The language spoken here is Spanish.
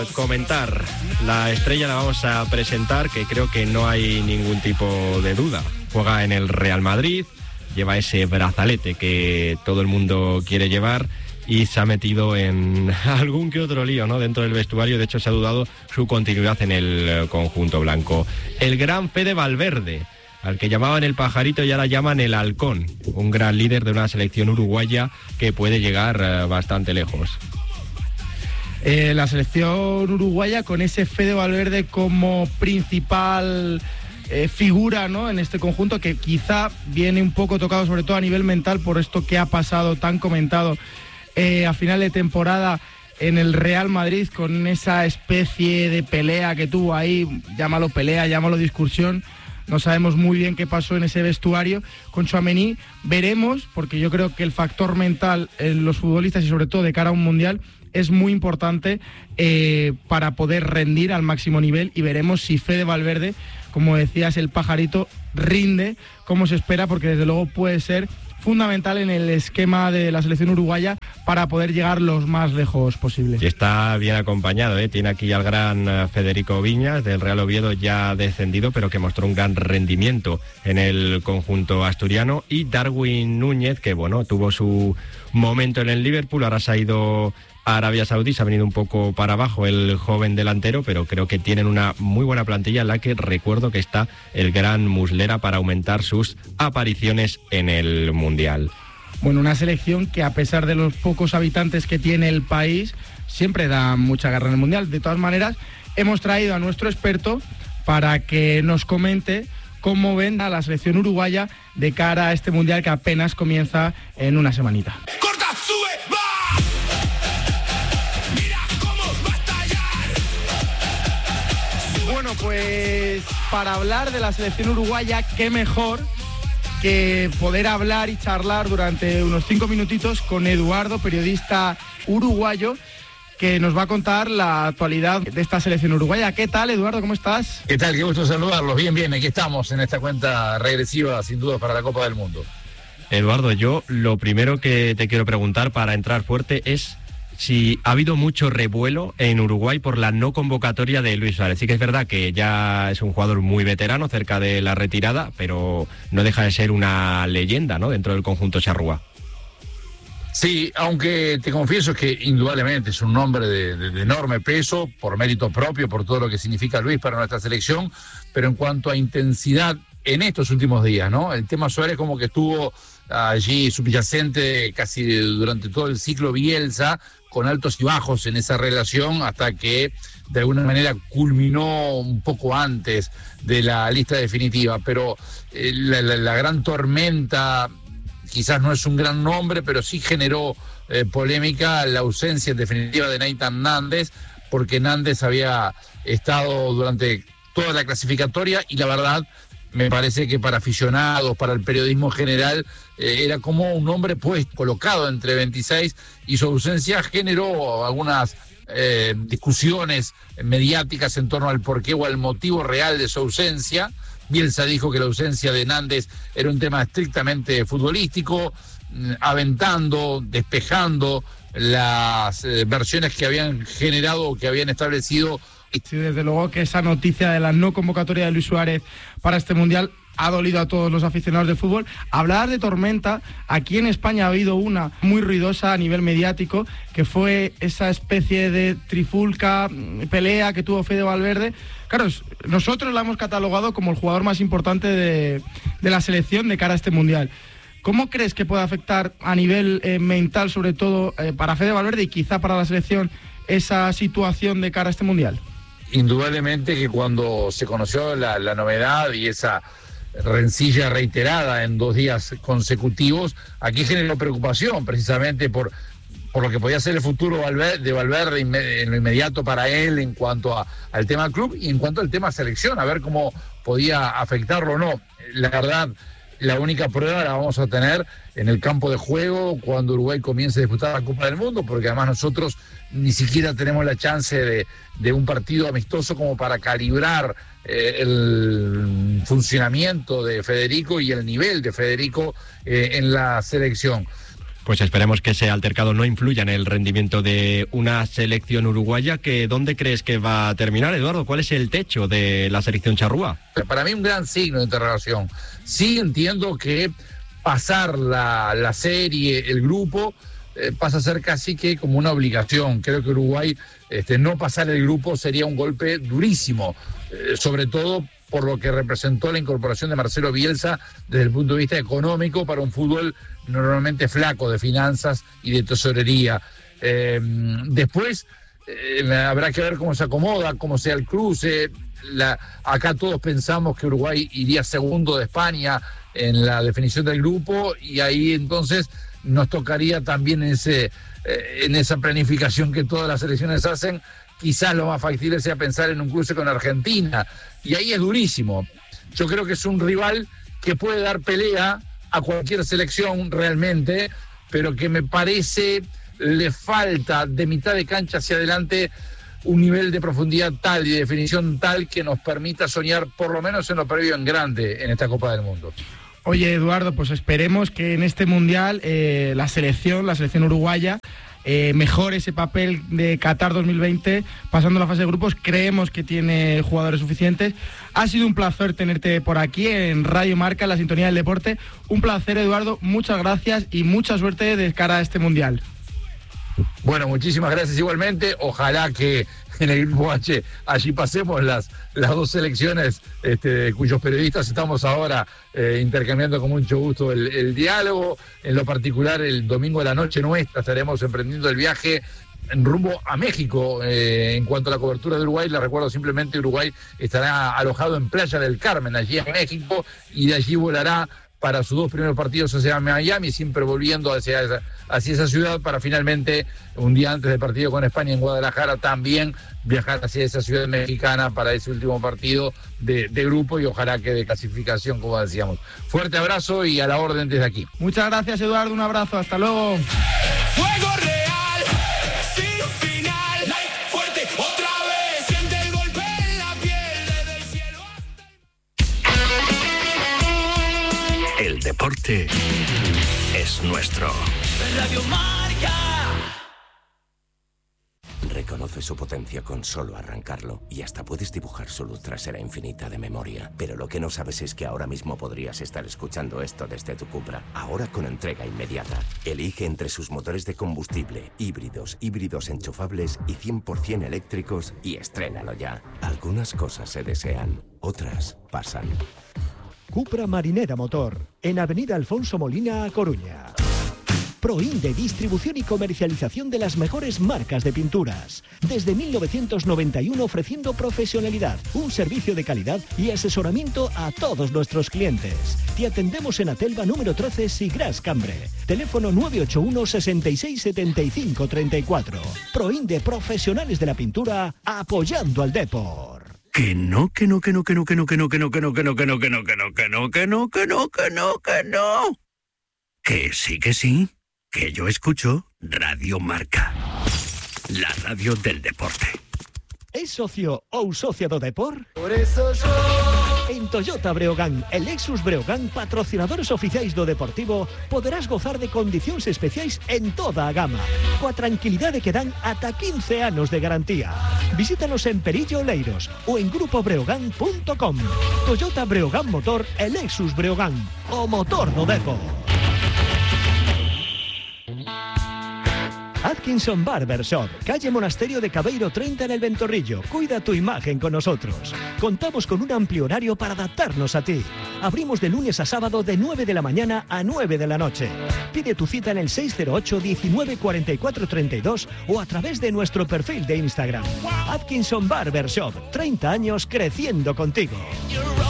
Comentar, la estrella la vamos a presentar, que creo que no hay ningún tipo de duda. Juega en el Real Madrid, lleva ese brazalete que todo el mundo quiere llevar y se ha metido en algún que otro lío, ¿no?, dentro del vestuario. De hecho, se ha dudado su continuidad en el conjunto blanco. El gran Fede Valverde, al que llamaban el pajarito y ahora llaman el halcón, un gran líder de una selección uruguaya que puede llegar bastante lejos. La selección uruguaya con ese Fede Valverde como principal figura, ¿no?, en este conjunto, que quizá viene un poco tocado sobre todo a nivel mental por esto que ha pasado tan comentado a final de temporada en el Real Madrid, con esa especie de pelea que tuvo ahí, llámalo pelea, llámalo discusión. No sabemos muy bien qué pasó en ese vestuario con Tchouaméni. Veremos, porque yo creo que el factor mental en los futbolistas y sobre todo de cara a un mundial es muy importante para poder rendir al máximo nivel, y veremos si Fede Valverde, como decías, el pajarito, rinde como se espera, porque desde luego puede ser fundamental en el esquema de la selección uruguaya para poder llegar lo más lejos posible. Y está bien acompañado, tiene aquí al gran Federico Viñas del Real Oviedo, ya descendido, pero que mostró un gran rendimiento en el conjunto asturiano, y Darwin Núñez, que bueno, tuvo su momento en el Liverpool, ahora se ha ido a Arabia Saudí, se ha venido un poco para abajo el joven delantero, pero creo que tienen una muy buena plantilla en la que recuerdo que está el gran Muslera para aumentar sus apariciones en el Mundial. Bueno, una selección que, a pesar de los pocos habitantes que tiene el país, siempre da mucha guerra en el Mundial. De todas maneras, hemos traído a nuestro experto para que nos comente cómo ven a la selección uruguaya de cara a este Mundial que apenas comienza en una semanita. ¡Corta, sube, va! Bueno, pues para hablar de la selección uruguaya, qué mejor que poder hablar y charlar durante unos 5 minutitos con Eduardo, periodista uruguayo, que nos va a contar la actualidad de esta selección uruguaya. ¿Qué tal, Eduardo? ¿Cómo estás? ¿Qué tal? Qué gusto saludarlos. Bien, bien, aquí estamos en esta cuenta regresiva, sin duda, para la Copa del Mundo. Eduardo, yo lo primero que te quiero preguntar para entrar fuerte es si ha habido mucho revuelo en Uruguay por la no convocatoria de Luis Suárez. Sí que es verdad que ya es un jugador muy veterano, cerca de la retirada, pero no deja de ser una leyenda, ¿no?, dentro del conjunto charrúa. Sí, aunque te confieso que indudablemente es un hombre de enorme peso, por mérito propio, por todo lo que significa Luis para nuestra selección, pero en cuanto a intensidad en estos últimos días, ¿no? El tema Suárez como que estuvo allí subyacente casi durante todo el ciclo Bielsa, con altos y bajos en esa relación, hasta que de alguna manera culminó un poco antes de la lista definitiva. Pero la gran tormenta, quizás no es un gran nombre, pero sí generó polémica la ausencia en definitiva de Nathan Nández, porque Nández había estado durante toda la clasificatoria y la verdad me parece que para aficionados, para el periodismo en general, era como un hombre pues colocado entre 26, y su ausencia generó algunas discusiones mediáticas en torno al porqué o al motivo real de su ausencia. Bielsa dijo que la ausencia de Nández era un tema estrictamente futbolístico, aventando, despejando las versiones que habían generado o que habían establecido. Sí, desde luego que esa noticia de la no convocatoria de Luis Suárez para este Mundial ha dolido a todos los aficionados del fútbol. Hablar de tormenta, aquí en España ha habido una muy ruidosa a nivel mediático, que fue esa especie de trifulca, pelea que tuvo Fede Valverde. Claro, nosotros la hemos catalogado como el jugador más importante de la selección de cara a este Mundial. ¿Cómo crees que puede afectar a nivel mental, sobre todo para Fede Valverde y quizá para la selección, esa situación de cara a este Mundial? Indudablemente que cuando se conoció la novedad y esa rencilla reiterada en 2 días consecutivos, aquí generó preocupación precisamente por lo que podía ser el futuro de Valverde en lo inmediato para él en cuanto al tema club y en cuanto al tema selección, a ver cómo podía afectarlo o no. La verdad, la única prueba la vamos a tener en el campo de juego cuando Uruguay comience a disputar la Copa del Mundo, porque además nosotros ni siquiera tenemos la chance de un partido amistoso como para calibrar el funcionamiento de Federico y el nivel de Federico en la selección. Pues esperemos que ese altercado no influya en el rendimiento de una selección uruguaya. Que ¿dónde crees que va a terminar, Eduardo? ¿Cuál es el techo de la selección charrúa? Para mí un gran signo de interrogación. Sí entiendo que pasar la serie, el grupo, pasa a ser casi que como una obligación. Creo que Uruguay no pasar el grupo sería un golpe durísimo, sobre todo por lo que representó la incorporación de Marcelo Bielsa desde el punto de vista económico para un fútbol normalmente flaco de finanzas y de tesorería. Después habrá que ver cómo se acomoda, cómo sea el cruce. Acá todos pensamos que Uruguay iría segundo de España en la definición del grupo, y ahí entonces nos tocaría también en esa planificación que todas las selecciones hacen. Quizás lo más factible sea pensar en un cruce con Argentina, y ahí es durísimo. Yo creo que es un rival que puede dar pelea a cualquier selección realmente, pero que me parece le falta de mitad de cancha hacia adelante un nivel de profundidad tal y de definición tal que nos permita soñar, por lo menos en lo previo, en grande en esta Copa del Mundo. Oye, Eduardo, pues esperemos que en este Mundial la selección uruguaya mejore ese papel de Qatar 2020, pasando la fase de grupos. Creemos que tiene jugadores suficientes. Ha sido un placer tenerte por aquí en Radio Marca, en la sintonía del deporte. Un placer, Eduardo, muchas gracias y mucha suerte de cara a este Mundial. Bueno, muchísimas gracias igualmente. Ojalá que en el Grupo H allí pasemos las dos selecciones cuyos periodistas estamos ahora intercambiando con mucho gusto el diálogo. En lo particular, el domingo de la noche nuestra estaremos emprendiendo el viaje en rumbo a México. En cuanto a la cobertura de Uruguay, les recuerdo simplemente Uruguay estará alojado en Playa del Carmen, allí en México, y de allí volará para sus 2 primeros partidos hacia Miami, siempre volviendo hacia esa ciudad para finalmente, un día antes del partido con España en Guadalajara, también viajar hacia esa ciudad mexicana para ese último partido de grupo, y ojalá que de clasificación, como decíamos. Fuerte abrazo y a la orden desde aquí. Muchas gracias, Eduardo, un abrazo, hasta luego. Fuego real, sin final, fuerte otra vez, siente el golpe en la piel desde el cielo. El deporte es nuestro. Radio Marca. Reconoce su potencia con solo arrancarlo, y hasta puedes dibujar su luz trasera infinita de memoria. Pero lo que no sabes es que ahora mismo podrías estar escuchando esto desde tu Cupra. Ahora con entrega inmediata. Elige entre sus motores de combustible, híbridos enchufables y 100% eléctricos, y estrénalo ya. Algunas cosas se desean, otras pasan. Cupra Marinera Motor, en Avenida Alfonso Molina, A Coruña. Proinde, distribución y comercialización de las mejores marcas de pinturas. Desde 1991 ofreciendo profesionalidad, un servicio de calidad y asesoramiento a todos nuestros clientes. Te atendemos en Atelva número 13, Sigras Cambre. Teléfono 981 66 75 34. Proinde, profesionales de la pintura, apoyando al deporte. Que no. Que sí. Que yo escucho Radio Marca, la radio del deporte. ¿Es socio ou socia do Depor? Por eso yo... En Toyota Breogán e Lexus Breogán, patrocinadores oficiais do Deportivo, poderás gozar de condicións especiais en toda a gama, coa tranquilidade que dan ata 15 anos de garantía. Visítanos en Perillo Oleiros ou en grupobreogán.com. Toyota Breogán Motor e Lexus Breogán, o motor do Depor. Atkinson Barber Shop, calle Monasterio de Cabeiro 30 en el Ventorrillo. Cuida tu imagen con nosotros. Contamos con un amplio horario para adaptarnos a ti. Abrimos de lunes a sábado de 9 de la mañana a 9 de la noche. Pide tu cita en el 608 19 44 32 o a través de nuestro perfil de Instagram. Atkinson Barber Shop, 30 años creciendo contigo.